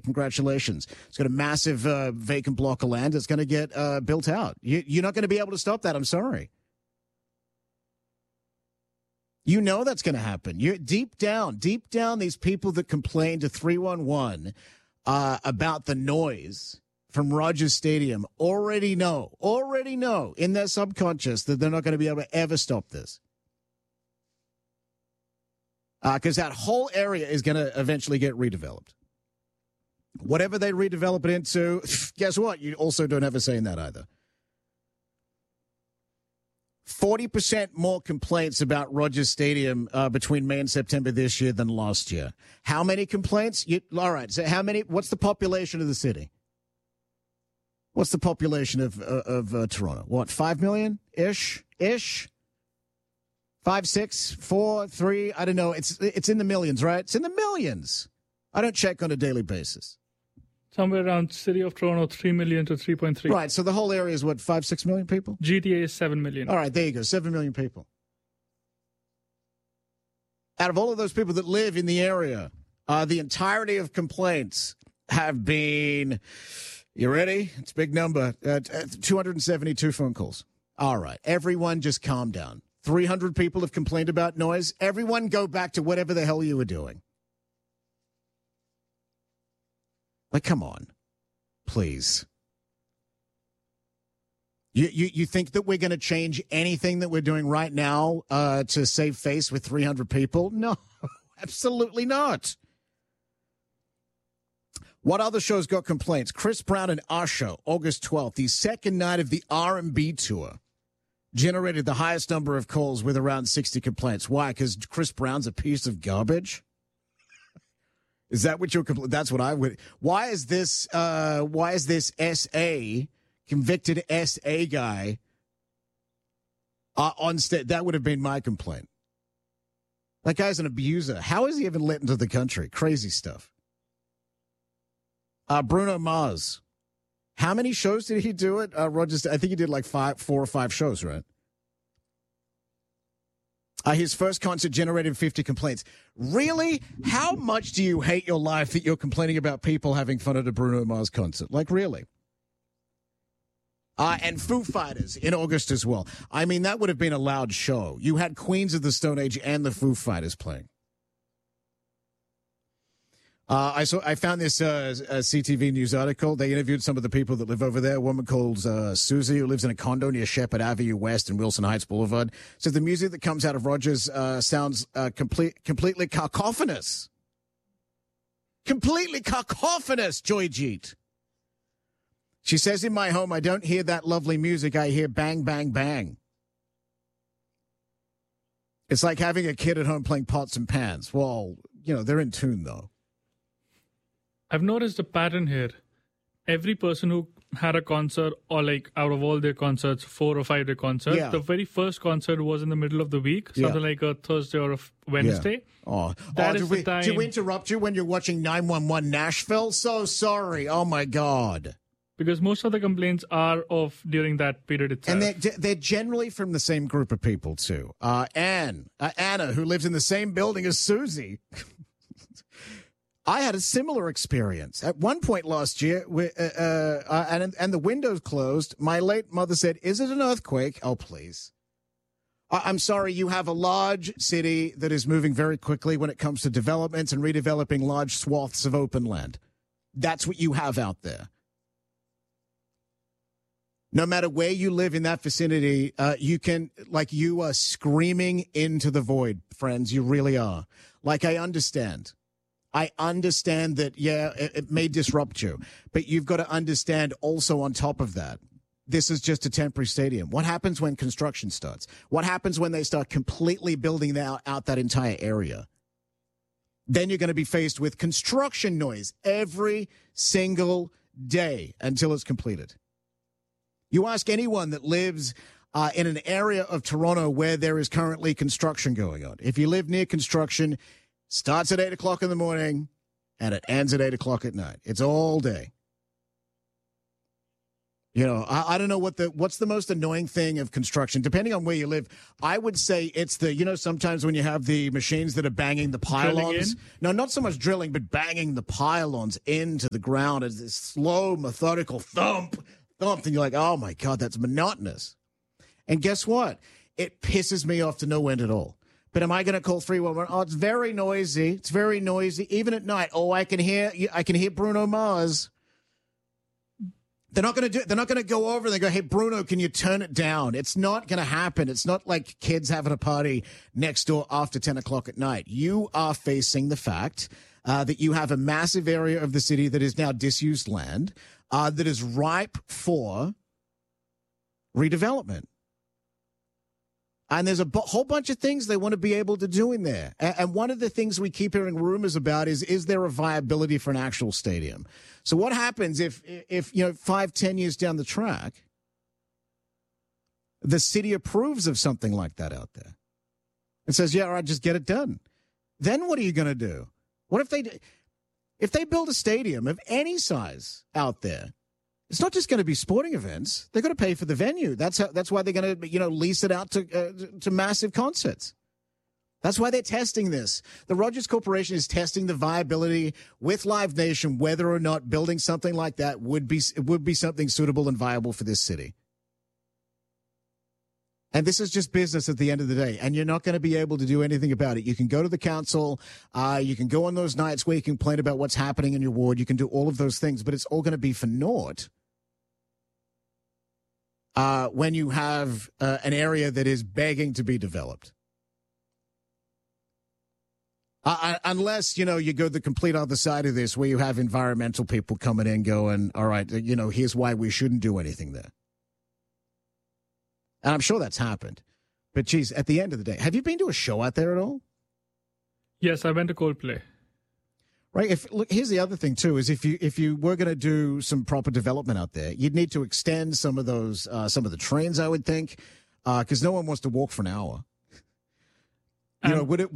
Congratulations. It's got a massive vacant block of land that's going to get built out. You're not going to be able to stop that. I'm sorry. You know that's going to happen. You're deep down, these people that complain to 311 about the noise from Rogers Stadium already know in their subconscious that they're not going to be able to ever stop this. Because that whole area is going to eventually get redeveloped. Whatever they redevelop it into, guess what? You also don't have a say in that either. 40% more complaints about Rogers Stadium between May and September this year than last year. How many complaints? All right, so what's the population of the city? What's the population of Toronto? What, 5 million-ish? 5, 6, 4, 3, I don't know. It's in the millions, right? It's in the millions. I don't check on a daily basis. Somewhere around City of Toronto, 3 million to 3.3. Right, so the whole area is what, 5, 6 million people? GTA is 7 million. All right, there you go, 7 million people. Out of all of those people that live in the area, the entirety of complaints have been, you ready? It's a big number, 272 phone calls. All right, everyone just calm down. 300 people have complained about noise. Everyone go back to whatever the hell you were doing. Like, come on, please. You think that we're going to change anything that we're doing right now to save face with 300 people? No, absolutely not. What other shows got complaints? Chris Brown and Usher, August 12th, the second night of the R&B tour, generated the highest number of calls with around 60 complaints. Why? Because Chris Brown's a piece of garbage? Is that what you're? That's what I would. Why is this SA convicted SA guy on stage? That would have been my complaint. That guy's an abuser. How is he even let into the country? Crazy stuff. Bruno Mars. How many shows did he do it? Rogers, I think he did like 4 or 5 shows, right? His first concert generated 50 complaints. Really? How much do you hate your life that you're complaining about people having fun at a Bruno Mars concert? Like, really? And Foo Fighters in August as well. I mean, that would have been a loud show. You had Queens of the Stone Age and the Foo Fighters playing. I found this CTV News article. They interviewed some of the people that live over there. A woman called Susie, who lives in a condo near Shepherd Avenue West and Wilson Heights Boulevard, says the music that comes out of Rogers sounds completely cacophonous. Completely cacophonous, Joy Jeet. She says, in my home, I don't hear that lovely music. I hear bang, bang, bang. It's like having a kid at home playing pots and pans. Well, they're in tune, though. I've noticed a pattern here. Every person who had a concert, or like out of all their concerts, 4 or 5 day concerts, the very first concert was in the middle of the week, something like a Thursday or a Wednesday. Yeah. The time. Did we interrupt you when you're watching 911 Nashville? So sorry. Oh, my God. Because most of the complaints are of during that period itself. And they're generally from the same group of people, too. Anna, who lives in the same building as Susie. I had a similar experience. At one point last year, and the windows closed, my late mother said, "Is it an earthquake?" Oh, please. I'm sorry, you have a large city that is moving very quickly when it comes to developments and redeveloping large swaths of open land. That's what you have out there. No matter where you live in that vicinity, you are screaming into the void, friends. You really are. Like, I understand that, it may disrupt you, but you've got to understand also on top of that, this is just a temporary stadium. What happens when construction starts? What happens when they start completely building out that entire area? Then you're going to be faced with construction noise every single day until it's completed. You ask anyone that lives in an area of Toronto where there is currently construction going on. If you live near construction, starts at 8 o'clock in the morning, and it ends at 8 o'clock at night. It's all day. You know, I don't know what's the most annoying thing of construction, depending on where you live. I would say it's sometimes when you have the machines that are banging the pylons. No, not so much drilling, but banging the pylons into the ground as this slow, methodical thump, and you're like, oh my God, that's monotonous. And guess what? It pisses me off to no end at all. But am I going to call 311? Oh, it's very noisy. It's very noisy, even at night. Oh, I can hear Bruno Mars. They're not going to go over and they go, hey, Bruno, can you turn it down? It's not going to happen. It's not like kids having a party next door after 10 o'clock at night. You are facing the fact that you have a massive area of the city that is now disused land that is ripe for redevelopment. And there's a whole bunch of things they want to be able to do in there. And one of the things we keep hearing rumors about is there a viability for an actual stadium? So what happens if 5-10 years down the track, the city approves of something like that out there and says, yeah, all right, just get it done. Then what are you going to do? What if they build a stadium of any size out there? It's not just going to be sporting events. They're going to pay for the venue. That's why they're going to, lease it out to massive concerts. That's why they're testing this. The Rogers Corporation is testing the viability with Live Nation, whether or not building something like that would be something suitable and viable for this city. And this is just business at the end of the day, and you're not going to be able to do anything about it. You can go to the council. You can go on those nights where you complain about what's happening in your ward. You can do all of those things, but it's all going to be for naught when you have an area that is begging to be developed. Unless, you go the complete other side of this where you have environmental people coming in going, all right, here's why we shouldn't do anything there. And I'm sure that's happened. But, geez, at the end of the day, have you been to a show out there at all? Yes, I went to Coldplay. Right. Here's the other thing, too, is if you were going to do some proper development out there, you'd need to extend some of the trains, I would think, because no one wants to walk for an hour. Would it